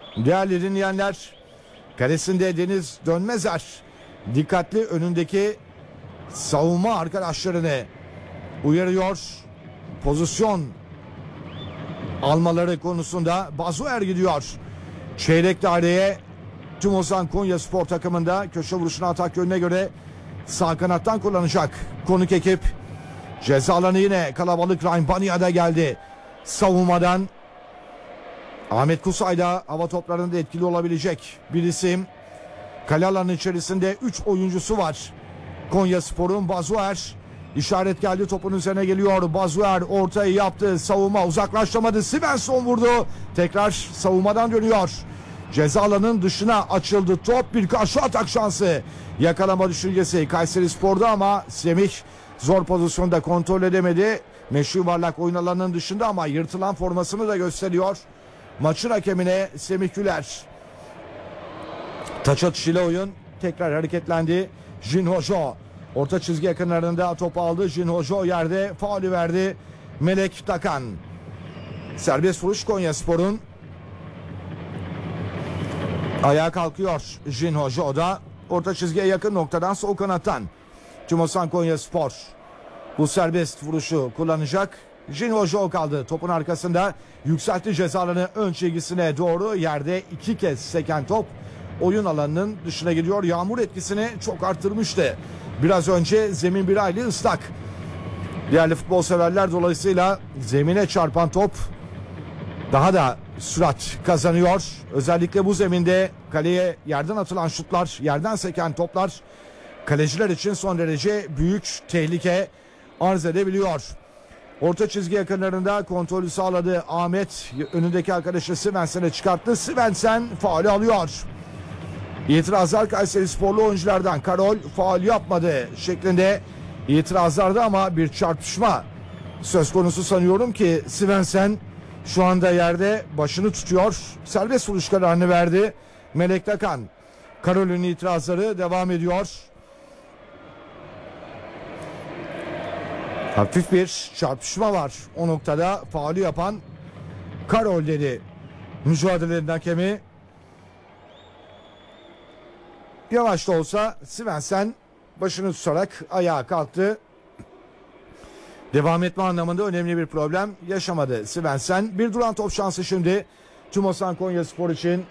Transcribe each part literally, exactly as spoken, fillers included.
Değerli dinleyenler, kalesinde Deniz Dönmezer dikkatli önündeki savunma arkadaşlarını uyarıyor. Pozisyon almaları konusunda Bazuer gidiyor. Çeyrek daireye Tümosan Konyaspor takımında köşe vuruşunu atak yönüne göre sağ kanattan kullanacak konuk ekip. Ceza alanı yine kalabalık. Ryan Banya'da geldi. Savunmadan Ahmet Kusay da hava toplarında etkili olabilecek bir isim. Kale alanı içerisinde üç oyuncusu var. Konyaspor'un Bazuer. İşaret geldi, topun üzerine geliyor. Bazuer ortayı yaptı. Savunma uzaklaştırmadı. Svensson vurdu. Tekrar savunmadan dönüyor. Ceza alanının dışına açıldı top. Bir karşı atak şansı. Yakalama düşüncesi Kayserispor'da ama Semih zor pozisyonda kontrol edemedi. Meşru yuvarlak oyun alanının dışında ama yırtılan formasını da gösteriyor. Maçın hakemine Semih Güler. Taç atışıyla oyun tekrar hareketlendi. Jinhojo orta çizgi yakınlarında topu aldı. Jinhojo yerde faulü verdi. Melek Takan. Serbest vuruş Konyaspor'un. Ayağa kalkıyor Jinhojo da orta çizgiye yakın noktadan sol kanattan. Tümosan Konyaspor bu serbest vuruşu kullanacak. Jinhojo kaldı topun arkasında, yükseltti ceza alanı ön çizgisine doğru, yerde iki kez seken top oyun alanının dışına gidiyor. Yağmur etkisini çok arttırmıştı. Biraz önce zemin bir hayli ıslak. Değerli futbol severler, dolayısıyla zemine çarpan top daha da sürat kazanıyor. Özellikle bu zeminde kaleye yerden atılan şutlar, yerden seken toplar kaleciler için son derece büyük tehlike arz edebiliyor. Orta çizgi yakınlarında kontrolü sağladı Ahmet. Önündeki arkadaşı Svensen'e çıkarttı. Svensen faulü alıyor. İtirazlar Kayserisporlu oyunculardan. Karol faul yapmadı şeklinde itirazlarda ama bir çarpışma söz konusu sanıyorum ki Svensen şu anda yerde başını tutuyor. Serbest vuruş kararını verdi Melek Takan. Karol'ün itirazları devam ediyor. Hafif bir çarpışma var. O noktada faulü yapan Karol dedi mücadelenin hakemi. Yavaş da olsa Svensen başını tutarak ayağa kalktı. Devam etme anlamında önemli bir problem yaşamadı Svensen. Bir duran top şansı şimdi Tümosan Konyaspor için.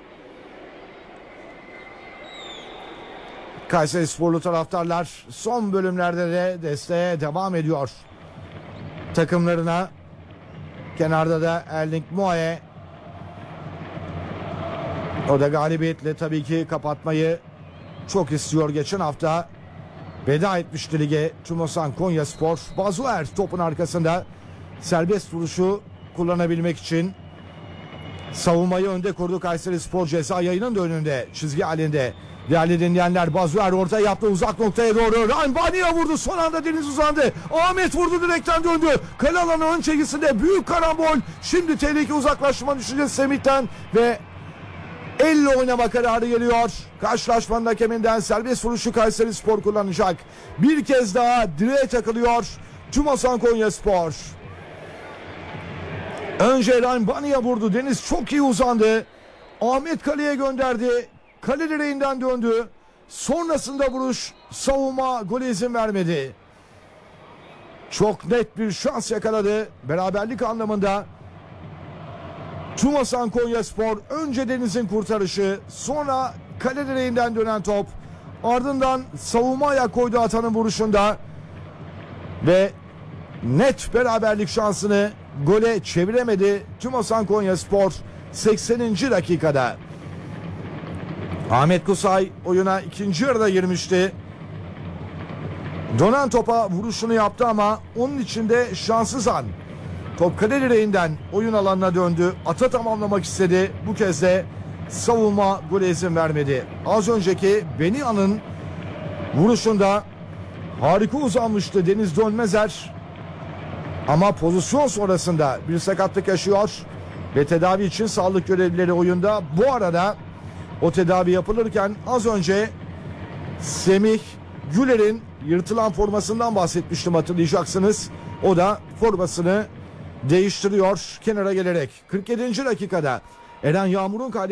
Kayserisporlu taraftarlar son bölümlerde de desteğe devam ediyor takımlarına. Kenarda da Erling Moe. O da galibiyetle tabii ki kapatmayı çok istiyor. Geçen hafta veda etmişti lige Tümosan Konyaspor. Bazuer topun arkasında serbest vuruşu kullanabilmek için savunmayı önde kurdu Kayserispor, ceza yayının da önünde çizgi halinde. Değerli dinleyenler, Bazuer orta yaptı uzak noktaya doğru. Ryan Banya vurdu, son anda Deniz uzandı. Ahmet vurdu, direkten döndü. Kale alanı ön çizgisinde büyük karambol. Şimdi tehlike uzaklaşma düşüncesi Semih'ten ve elle oynama kararı geliyor. Karşılaşmanın hakeminden serbest vuruşu Kayserispor kullanacak. Bir kez daha direğe takılıyor Tümosan Konyaspor. Önce Ryan Banya vurdu. Deniz çok iyi uzandı. Ahmet kaleye gönderdi. Kale direğinden döndü. Sonrasında vuruş, savunma gole izin vermedi. Çok net bir şans yakaladı. Beraberlik anlamında. Tümosan Konyaspor, önce Deniz'in kurtarışı, sonra kale direğinden dönen top, ardından savunma ayak koydu atanın vuruşunda ve net beraberlik şansını gole çeviremedi Tümosan Konyaspor sekseninci dakikada. Ahmet Kusay oyuna ikinci yarıda girmişti. Dönen topa vuruşunu yaptı ama onun içinde şanssız an. Top kale direğinden oyun alanına döndü. Ata tamamlamak istedi. Bu kez de savunma gole izin vermedi. Az önceki Benia'nın vuruşunda harika uzanmıştı Deniz Dönmezer. Ama pozisyon sonrasında bir sakatlık yaşıyor ve tedavi için sağlık görevlileri oyunda. Bu arada o tedavi yapılırken az önce Semih Güler'in yırtılan formasından bahsetmiştim, hatırlayacaksınız. O da formasını değiştiriyor kenara gelerek. kırk yedinci dakikada Eren Yağmur'un